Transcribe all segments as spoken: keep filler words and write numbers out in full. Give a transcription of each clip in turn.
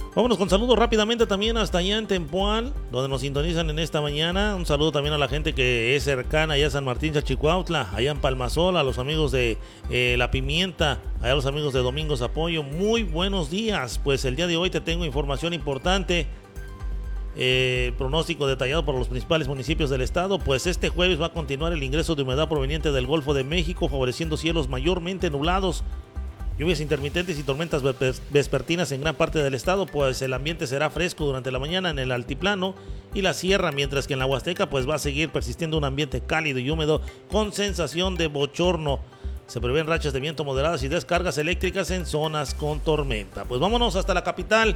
Vámonos con saludos rápidamente también hasta allá en Tempoal, donde nos sintonizan en esta mañana. Un saludo también a la gente que es cercana allá a San Martín, Chachicuautla, allá en Palmasol, a los amigos de eh, La Pimienta, allá a los amigos de Domingos Apoyo. Muy buenos días, pues el día de hoy te tengo información importante. Eh, pronóstico detallado por los principales municipios del estado. Pues este jueves va a continuar el ingreso de humedad proveniente del Golfo de México, favoreciendo cielos mayormente nublados, lluvias intermitentes y tormentas vespertinas en gran parte del estado. Pues el ambiente será fresco durante la mañana en el altiplano y la sierra, mientras que en la Huasteca pues va a seguir persistiendo un ambiente cálido y húmedo con sensación de bochorno. Se prevén rachas de viento moderadas y descargas eléctricas en zonas con tormenta. Pues vámonos hasta la capital.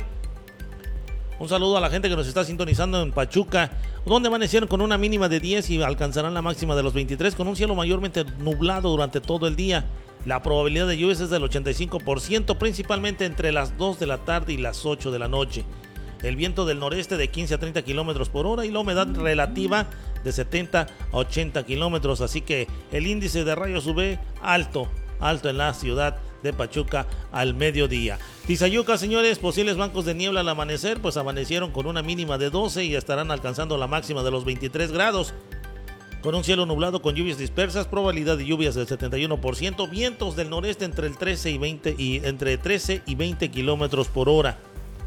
Un saludo a la gente que nos está sintonizando en Pachuca, donde amanecieron con una mínima de diez y alcanzarán la máxima de los veintitrés, con un cielo mayormente nublado durante todo el día. La probabilidad de lluvias es del ochenta y cinco por ciento, principalmente entre las dos de la tarde y las ocho de la noche. El viento del noreste de quince a treinta kilómetros por hora y la humedad relativa de setenta a ochenta kilómetros. Así que el índice de rayos U V alto, alto en la ciudad de Pachuca al mediodía. Tizayuca, señores, posibles bancos de niebla al amanecer, pues amanecieron con una mínima de doce y estarán alcanzando la máxima de los veintitrés grados. Con un cielo nublado con lluvias dispersas, probabilidad de lluvias del setenta y uno por ciento, vientos del noreste entre el trece y veinte y entre trece y veinte kilómetros por hora.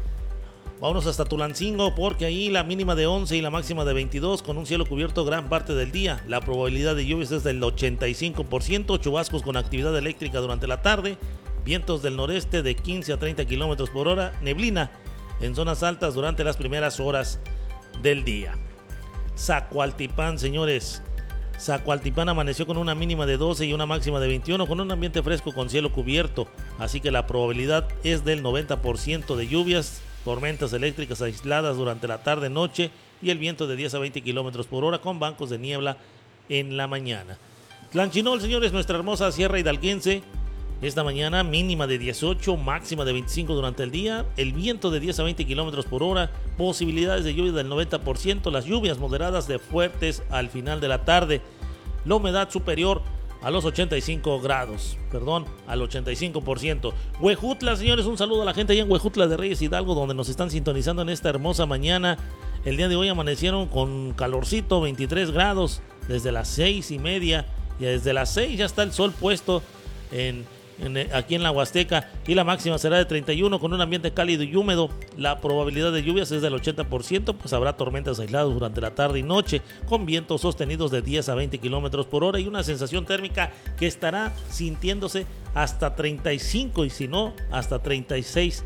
Vámonos hasta Tulancingo, porque ahí la mínima de once y la máxima de veintidós, con un cielo cubierto gran parte del día. La probabilidad de lluvias es del ochenta y cinco por ciento, chubascos con actividad eléctrica durante la tarde, vientos del noreste de quince a treinta kilómetros por hora, neblina en zonas altas durante las primeras horas del día. Zacualtipán, señores. Zacualtipán amaneció con una mínima de doce y una máxima de veintiuno, con un ambiente fresco con cielo cubierto, así que la probabilidad es del noventa por ciento de lluvias, tormentas eléctricas aisladas durante la tarde-noche y el viento de diez a veinte kilómetros por hora con bancos de niebla en la mañana. Tlanchinol, señores, nuestra hermosa sierra hidalguense, esta mañana mínima de dieciocho, máxima de veinticinco durante el día, el viento de diez a veinte kilómetros por hora, posibilidades de lluvia del noventa por ciento, las lluvias moderadas de fuertes al final de la tarde, la humedad superior a los ochenta y cinco grados, perdón, al ochenta y cinco por ciento. Huejutla, señores, un saludo a la gente allá en Huejutla de Reyes Hidalgo, donde nos están sintonizando en esta hermosa mañana. El día de hoy amanecieron con calorcito, veintitrés grados, desde las seis y media, y desde las seis ya está el sol puesto en En, aquí en la Huasteca, y la máxima será de treinta y uno con un ambiente cálido y húmedo. La probabilidad de lluvias es del ochenta por ciento, pues habrá tormentas aisladas durante la tarde y noche con vientos sostenidos de diez a veinte kilómetros por hora y una sensación térmica que estará sintiéndose hasta treinta y cinco y si no hasta treinta y seis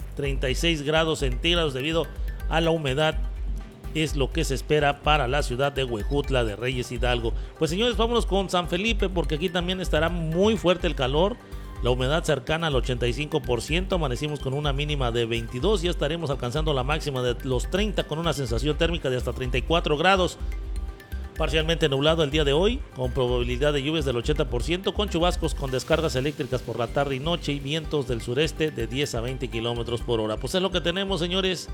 grados centígrados debido a la humedad. Es lo que se espera para la ciudad de Huejutla de Reyes Hidalgo. Pues señores, vámonos con San Felipe, porque aquí también estará muy fuerte el calor. La humedad cercana al ochenta y cinco por ciento, amanecimos con una mínima de veintidós y ya estaremos alcanzando la máxima de los treinta con una sensación térmica de hasta treinta y cuatro grados. Parcialmente nublado el día de hoy, con probabilidad de lluvias del ochenta por ciento, con chubascos con descargas eléctricas por la tarde y noche y vientos del sureste de diez a veinte kilómetros por hora. Pues es lo que tenemos, señores.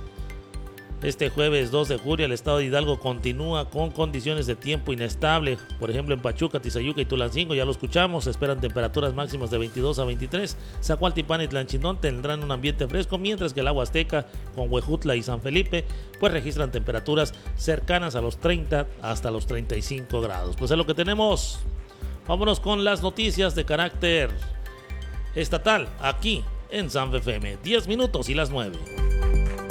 Este jueves dos de julio el estado de Hidalgo continúa con condiciones de tiempo inestable. Por ejemplo, en Pachuca, Tizayuca y Tulancingo, ya lo escuchamos, se esperan temperaturas máximas de veintidós a veintitrés. Zacualtipán y Tlanchinón tendrán un ambiente fresco, mientras que el Huasteca con Huejutla y San Felipe pues registran temperaturas cercanas a los treinta hasta los treinta y cinco grados. Pues es lo que tenemos. Vámonos con las noticias de carácter estatal aquí en San F M. diez minutos y las nueve.